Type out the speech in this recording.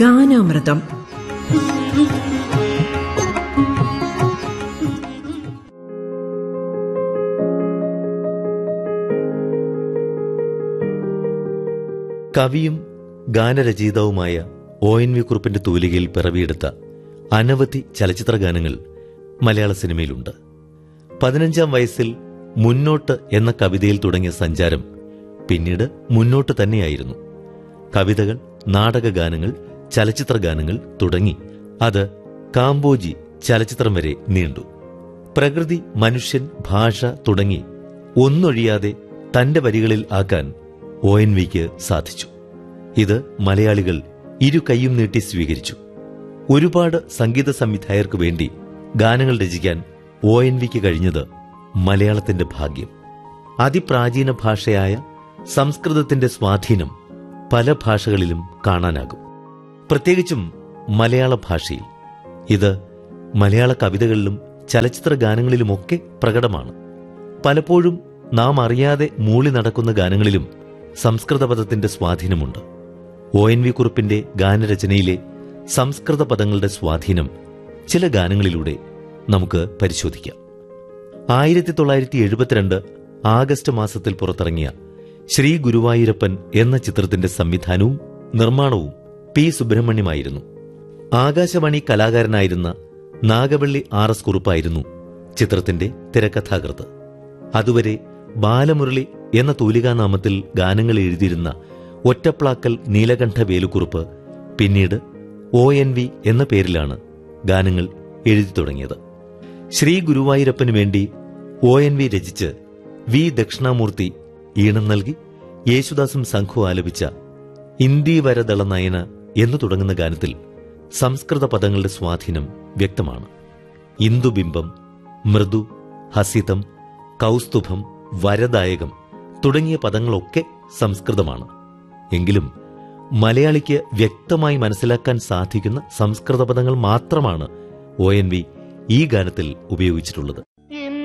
ഗാനാമൃതം. കവിയും ഗാനരചയിതാവുമായ ONV കുറുപ്പിന്റെ തൂലികയിൽ പിറവിയെടുത്ത അനവധി ചലച്ചിത്ര ഗാനങ്ങൾ മലയാള സിനിമയിലുണ്ട്. 15-ാം വയസ്സിൽ മുന്നോട്ട് എന്ന കവിതയിൽ തുടങ്ങിയ സഞ്ചാരം പിന്നീട് മുന്നോട്ട് തന്നെയായിരുന്നു. കവിതകൾ, നാടകഗാനങ്ങൾ, ചലച്ചിത്ര ഗാനങ്ങൾ തുടങ്ങി അത് കാമ്പോജി ചലച്ചിത്രം വരെ നീണ്ടു. പ്രകൃതി, മനുഷ്യൻ, ഭാഷ തുടങ്ങി ഒന്നൊഴിയാതെ തന്റെ വരികളിൽ ആക്കാൻ ONVക്ക് സാധിച്ചു. ഇത് മലയാളികൾ ഇരു കൈയും നീട്ടി സ്വീകരിച്ചു. ഒരുപാട് സംഗീത സംവിധായകർക്ക് വേണ്ടി ഗാനങ്ങൾ രചിക്കാൻ ONVക്ക് കഴിഞ്ഞത് മലയാളത്തിന്റെ ഭാഗ്യം. അതിപ്രാചീന ഭാഷയായ സംസ്കൃതത്തിന്റെ സ്വാധീനം പല ഭാഷകളിലും കാണാനാകും, പ്രത്യേകിച്ചും മലയാള ഭാഷയിൽ. ഇത് മലയാള കവിതകളിലും ചലച്ചിത്ര ഗാനങ്ങളിലുമൊക്കെ പ്രകടമാണ്. പലപ്പോഴും നാം അറിയാതെ മൂളി നടക്കുന്ന ഗാനങ്ങളിലും സംസ്കൃത പദത്തിന്റെ സ്വാധീനമുണ്ട്. ONV കുറുപ്പിന്റെ ഗാനരചനയിലെ സംസ്കൃത പദങ്ങളുടെ സ്വാധീനം ചില ഗാനങ്ങളിലൂടെ നമുക്ക് പരിശോധിക്കാം. 1972 ആഗസ്റ്റ് മാസത്തിൽ പുറത്തിറങ്ങിയ ശ്രീ ഗുരുവായൂരപ്പൻ എന്ന ചിത്രത്തിന്റെ സംവിധാനവും നിർമ്മാണവും P. സുബ്രഹ്മണ്യമായിരുന്നു. ആകാശവാണി കലാകാരനായിരുന്ന നാഗവള്ളി RS കുറുപ്പായിരുന്നു ചിത്രത്തിന്റെ തിരക്കഥാകൃത്ത്. അതുവരെ ബാലമുരളി എന്ന തൂലികാനാമത്തിൽ ഗാനങ്ങൾ എഴുതിയിരുന്ന ഒറ്റപ്ലാക്കൽ നീലകണ്ഠ വേലുക്കുറുപ്പ് പിന്നീട് ONV എന്ന പേരിലാണ് ഗാനങ്ങൾ എഴുതി തുടങ്ങിയത്. ശ്രീ ഗുരുവായൂരപ്പനു വേണ്ടി ONV രചിച്ച് V. ദക്ഷിണാമൂർത്തി ഈണം നൽകി യേശുദാസും സംഘവും ആലപിച്ച ഇന്ദീവരദള നയന എന്നു തുടങ്ങുന്ന ഗാനത്തിൽ സംസ്കൃത പദങ്ങളുടെ സ്വാധീനം വ്യക്തമാണ്. ഇന്ദുബിംബം, മൃദു, ഹസിതം, കൗസ്തുഭം, വരദായകം തുടങ്ങിയ പദങ്ങളൊക്കെ സംസ്കൃതമാണ്. എങ്കിലും മലയാളിക്ക് വ്യക്തമായി മനസ്സിലാക്കാൻ സാധിക്കുന്ന സംസ്കൃത പദങ്ങൾ മാത്രമാണ് ONV ഈ ഗാനത്തിൽ ഉപയോഗിച്ചിട്ടുള്ളത്.